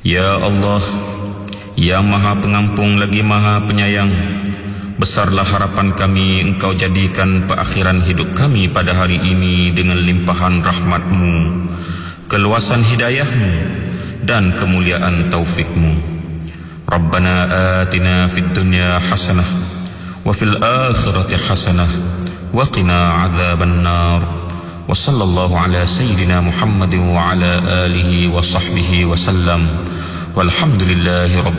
Ya Allah, yang Maha Pengampung lagi Maha Penyayang, besarlah harapan kami Engkau jadikan perakhiran hidup kami pada hari ini dengan limpahan rahmat-Mu, keluasan hidayah-Mu dan kemuliaan taufik-Mu. Rabbana atina fid dunya hasanah wa fil akhirati hasanah wa qina adzaban nar. Wa sallallahu ala sayyidina Muhammadin wa ala alihi wa sahbihi wa sallam. Walhamdulillahi rabbil